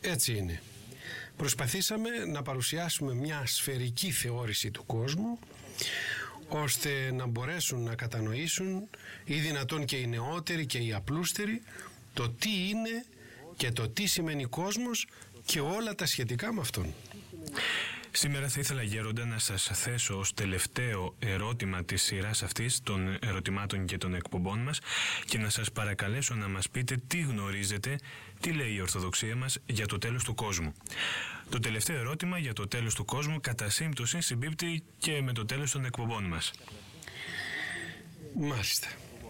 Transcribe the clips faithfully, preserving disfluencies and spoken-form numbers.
Έτσι είναι. Προσπαθήσαμε να παρουσιάσουμε μια σφαιρική θεώρηση του κόσμου, ώστε να μπορέσουν να κατανοήσουν ή δυνατόν και οι νεότεροι και οι απλούστεροι το τι είναι και το τι σημαίνει κόσμος και όλα τα σχετικά με αυτόν. Σήμερα θα ήθελα, Γέροντα, να σας θέσω ως τελευταίο ερώτημα της σειράς αυτής των ερωτημάτων και των εκπομπών μας και να σας παρακαλέσω να μας πείτε τι γνωρίζετε, τι λέει η Ορθοδοξία μας για το τέλος του κόσμου. Το τελευταίο ερώτημα για το τέλος του κόσμου κατά σύμπτωση συμπίπτει και με το τέλος των εκπομπών μας. Μάλιστα.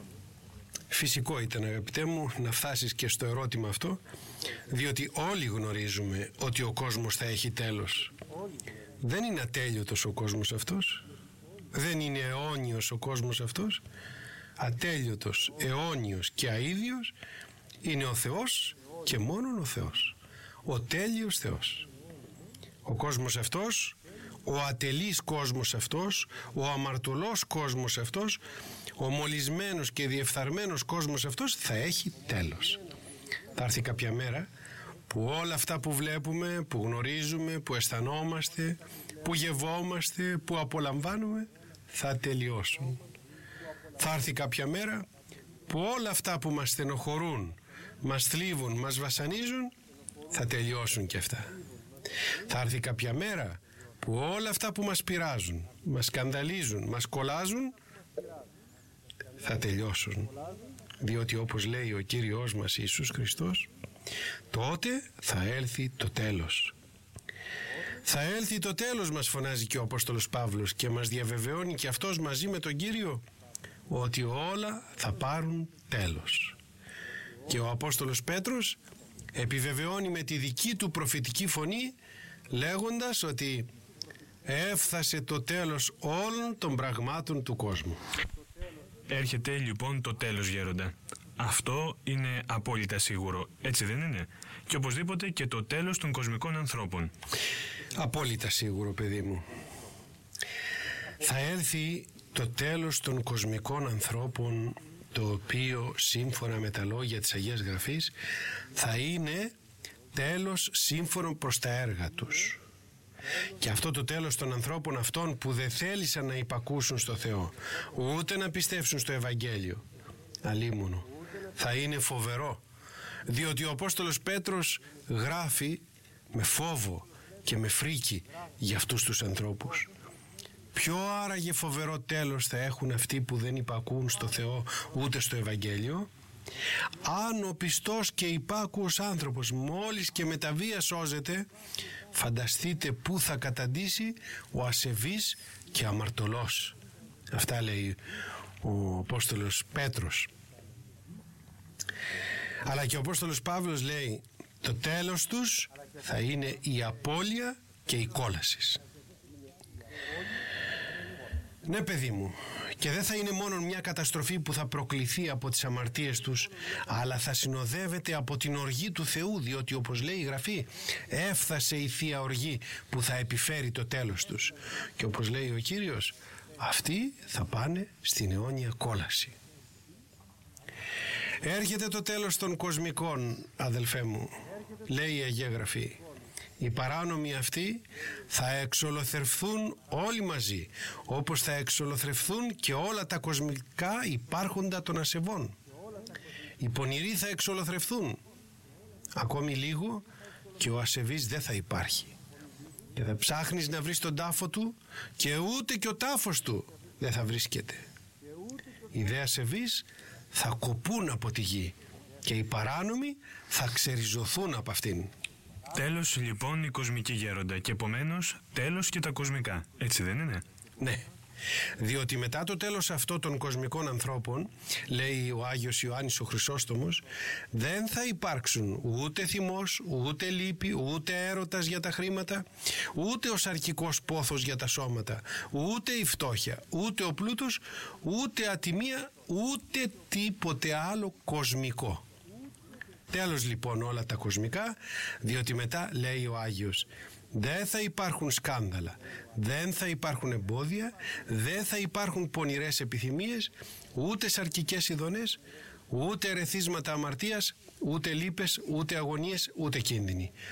Φυσικό ήταν, αγαπητέ μου, να φτάσεις και στο ερώτημα αυτό, διότι όλοι γνωρίζουμε ότι ο κόσμος θα έχει τέλος. Δεν είναι ατέλειωτος ο κόσμος αυτός, δεν είναι αιώνιος ο κόσμος αυτός. Ατέλειωτος, αιώνιος και αίδιος είναι ο Θεός και μόνον ο Θεός, ο τέλειος Θεός. Ο κόσμος αυτός, ο ατελής κόσμος αυτός, ο αμαρτωλός κόσμος αυτός, ο μολυσμένος και διεφθαρμένος κόσμος αυτός θα έχει τέλος. Θα έρθει κάποια μέρα που όλα αυτά που βλέπουμε, που γνωρίζουμε, που αισθανόμαστε, που γευόμαστε, που απολαμβάνουμε θα τελειώσουν. Θα έρθει κάποια μέρα που όλα αυτά που μας στενοχωρούν, μας θλίβουν, μας βασανίζουν θα τελειώσουν και αυτά. Θα έρθει κάποια μέρα που όλα αυτά που μας πειράζουν, μας σκανδαλίζουν, μας κολλάζουν θα τελειώσουν, διότι όπως λέει ο Κύριος μας Ιησούς Χριστός, τότε θα έλθει το τέλος. Θα έλθει το τέλος, μας φωνάζει και ο Απόστολος Παύλος και μας διαβεβαιώνει και αυτός μαζί με τον Κύριο ότι όλα θα πάρουν τέλος. Και ο Απόστολος Πέτρος επιβεβαιώνει με τη δική του προφητική φωνή λέγοντας ότι έφτασε το τέλος όλων των πραγμάτων του κόσμου. Έρχεται λοιπόν το τέλος, Γέροντα. Αυτό είναι απόλυτα σίγουρο, έτσι δεν είναι? Και οπωσδήποτε και το τέλος των κοσμικών ανθρώπων. Απόλυτα σίγουρο, παιδί μου. Θα έλθει το τέλος των κοσμικών ανθρώπων, το οποίο σύμφωνα με τα λόγια της Αγίας Γραφής θα είναι τέλος σύμφωνο προς τα έργα τους. Και αυτό το τέλος των ανθρώπων αυτών που δεν θέλησαν να υπακούσουν στο Θεό, ούτε να πιστέψουν στο Ευαγγέλιο, αλίμονο, θα είναι φοβερό, διότι ο Απόστολος Πέτρος γράφει με φόβο και με φρίκη για αυτούς τους ανθρώπους. Ποιο άραγε φοβερό τέλος θα έχουν αυτοί που δεν υπακούν στο Θεό ούτε στο Ευαγγέλιο? Αν ο πιστός και υπάκουος άνθρωπος μόλις και με τα βία σώζεται, φανταστείτε πού θα καταντήσει ο ασεβής και αμαρτωλός. Αυτά λέει ο Απόστολος Πέτρος. Αλλά και ο Απόστολος Παύλος λέει το τέλος τους θα είναι η απώλεια και η κόλαση. Ναι, παιδί μου, και δεν θα είναι μόνο μια καταστροφή που θα προκληθεί από τις αμαρτίες τους, αλλά θα συνοδεύεται από την οργή του Θεού, διότι όπως λέει η Γραφή, έφτασε η Θεία Οργή που θα επιφέρει το τέλος τους. Και όπως λέει ο Κύριος, αυτοί θα πάνε στην αιώνια κόλαση. Έρχεται το τέλος των κοσμικών, αδελφέ μου, λέει η Αγία Γραφή. Οι παράνομοι αυτοί θα εξολοθρευθούν όλοι μαζί, όπως θα εξολοθρευθούν και όλα τα κοσμικά υπάρχοντα των ασεβών. Οι πονηροί θα εξολοθρευθούν. Ακόμη λίγο και ο ασεβής δεν θα υπάρχει. Και θα ψάχνεις να βρεις τον τάφο του και ούτε και ο τάφος του δεν θα βρίσκεται. Οι δε ασεβείς θα κοπούν από τη γη και οι παράνομοι θα ξεριζωθούν από αυτήν. Τέλος λοιπόν η κοσμική, Γέροντα, και επομένως τέλος και τα κοσμικά, έτσι δεν είναι? Ναι, διότι μετά το τέλος αυτό των κοσμικών ανθρώπων, λέει ο Άγιος Ιωάννης ο Χρυσόστομος, δεν θα υπάρξουν ούτε θυμός, ούτε λύπη, ούτε έρωτας για τα χρήματα, ούτε ο σαρκικός πόθος για τα σώματα, ούτε η φτώχεια, ούτε ο πλούτος, ούτε ατιμία, ούτε τίποτε άλλο κοσμικό. Τέλος λοιπόν όλα τα κοσμικά, διότι μετά λέει ο Άγιος, δεν θα υπάρχουν σκάνδαλα, δεν θα υπάρχουν εμπόδια, δεν θα υπάρχουν πονηρές επιθυμίες, ούτε σαρκικές ειδονές, ούτε ερεθίσματα αμαρτίας, ούτε λύπες, ούτε αγωνίες, ούτε κίνδυνοι.